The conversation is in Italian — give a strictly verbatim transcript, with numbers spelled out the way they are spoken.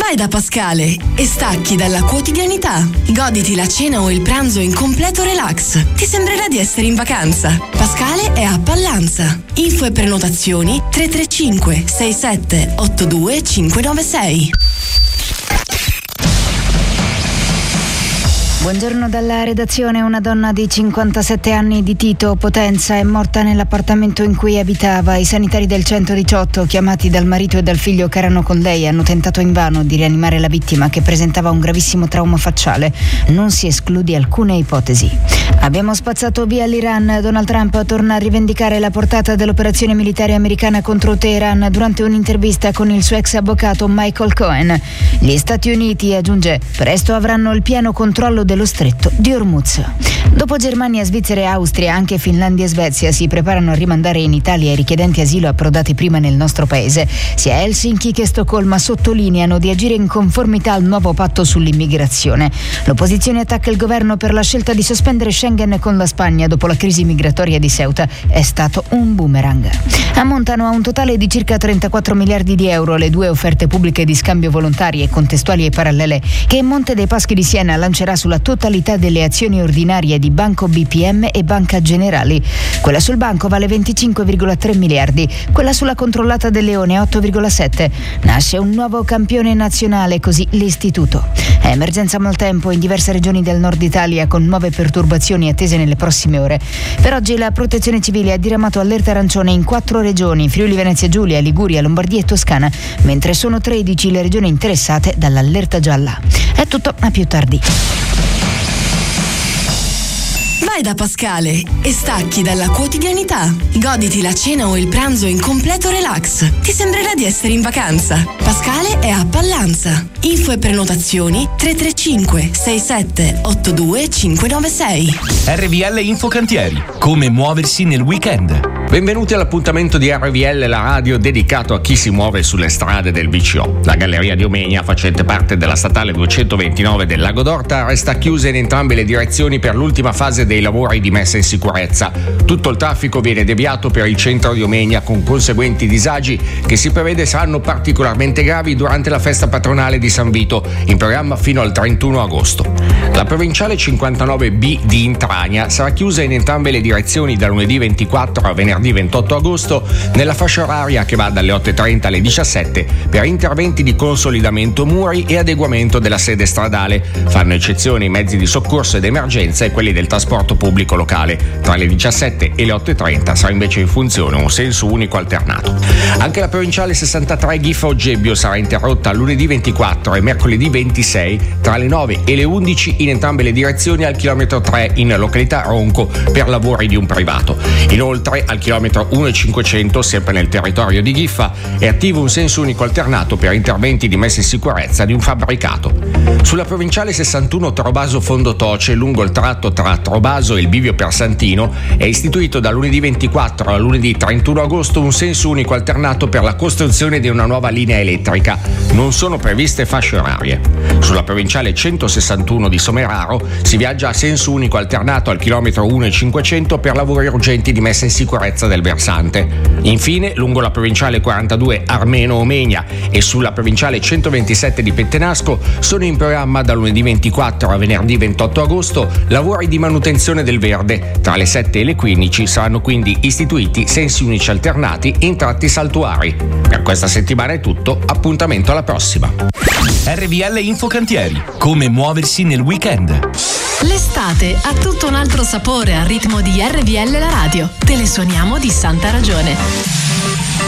Vai da Pascale e stacchi dalla quotidianità. Goditi la cena o il pranzo in completo relax. Ti sembrerà di essere in vacanza. Pascale è a Pallanza. Info e prenotazioni tre tre cinque sei sette otto due cinque nove sei. Buongiorno dalla redazione. Una donna di cinquantasette anni di Tito, Potenza, è morta nell'appartamento in cui abitava. I sanitari del centodiciotto, chiamati dal marito e dal figlio che erano con lei, hanno tentato invano di rianimare la vittima, che presentava un gravissimo trauma facciale. Non si esclude alcuna ipotesi. Abbiamo spazzato via l'Iran. Donald Trump torna a rivendicare la portata dell'operazione militare americana contro Teheran durante un'intervista con il suo ex avvocato Michael Cohen. Gli Stati Uniti, aggiunge, presto avranno il pieno controllo del dello stretto di Hormuz. Dopo Germania, Svizzera e Austria, anche Finlandia e Svezia si preparano a rimandare in Italia i richiedenti asilo approdati prima nel nostro paese. Sia Helsinki che Stoccolma sottolineano di agire in conformità al nuovo patto sull'immigrazione. L'opposizione attacca il governo per la scelta di sospendere Schengen con la Spagna dopo la crisi migratoria di Ceuta. È stato un boomerang. Ammontano a un totale di circa trentaquattro miliardi di euro le due offerte pubbliche di scambio volontarie, contestuali e parallele che Monte dei Paschi di Siena lancerà sulla totalità delle azioni ordinarie di Banco B P M e Banca Generali. Quella sul banco vale venticinque virgola tre miliardi, quella sulla controllata del Leone otto virgola sette. Nasce un nuovo campione nazionale, così l'istituto. È emergenza maltempo in diverse regioni del nord Italia, con nuove perturbazioni attese nelle prossime ore. Per oggi la Protezione Civile ha diramato allerta arancione in quattro regioni: Friuli Venezia Giulia, Liguria, Lombardia e Toscana, mentre sono tredici le regioni interessate dall'allerta gialla. È tutto, a più tardi. Vai da Pascale e stacchi dalla quotidianità. Goditi la cena o il pranzo in completo relax. Ti sembrerà di essere in vacanza. Pascale è a Pallanza. Info e prenotazioni tre tre cinque sei sette otto due cinque nove sei. R V L Infocantieri. Come muoversi nel weekend. Benvenuti all'appuntamento di R V L, la radio dedicato a chi si muove sulle strade del V C O. La galleria di Omegna, facente parte della statale duecentoventinove del Lago d'Orta, resta chiusa in entrambe le direzioni per l'ultima fase dei lavori di messa in sicurezza. Tutto il traffico viene deviato per il centro di Omegna, con conseguenti disagi che si prevede saranno particolarmente gravi durante la festa patronale di San Vito, in programma fino al trentuno agosto. La provinciale cinquantanove B di Intragna sarà chiusa in entrambe le direzioni da lunedì ventiquattro a venerdì ventotto agosto nella fascia oraria che va dalle otto e trenta alle diciassette per interventi di consolidamento muri e adeguamento della sede stradale. Fanno eccezione i mezzi di soccorso ed emergenza e quelli del trasporto pubblico locale. Tra le diciassette e le otto e trenta sarà invece in funzione un senso unico alternato. Anche la provinciale sessantatré Ghiffa-Oggebbio sarà interrotta lunedì ventiquattro e mercoledì ventisei tra le nove e le undici in entrambe le direzioni al chilometro tre in località Ronco per lavori di un privato. Inoltre al chilometro uno e cinquecento, sempre nel territorio di Ghiffa, è attivo un senso unico alternato per interventi di messa in sicurezza di un fabbricato. Sulla provinciale sessantuno Trobaso Fondotoce, lungo il tratto tra Trobaso e il bivio per Santino, è istituito da lunedì ventiquattro a lunedì trentuno agosto un senso unico alternato per la costruzione di una nuova linea elettrica. Non sono previste fasce orarie. Sulla provinciale centosessantuno di Someraro si viaggia a senso unico alternato al chilometro uno e cinquecento per lavori urgenti di messa in sicurezza del versante. Infine, lungo la provinciale quarantadue Armeno-Omegna e sulla provinciale centoventisette di Pettenasco sono in programma da lunedì ventiquattro a venerdì ventotto agosto lavori di manutenzione del verde. Tra le sette e le quindici saranno quindi istituiti sensi unici alternati in tratti saltuari. Per questa settimana è tutto, appuntamento alla prossima. R V L Infocantieri. Come muoversi nel weekend. L'estate ha tutto un altro sapore al ritmo di R V L la radio. Te le suoniamo di santa ragione.